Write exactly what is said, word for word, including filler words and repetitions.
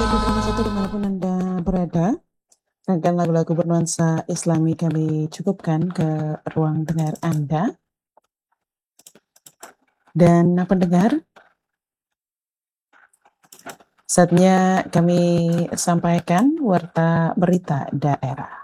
Baik, terima satu dimanapun Anda berada, rangkaian lagu-lagu bernuansa Islami kami cukupkan ke ruang dengar Anda. Dan pendengar, saatnya kami sampaikan warta berita daerah.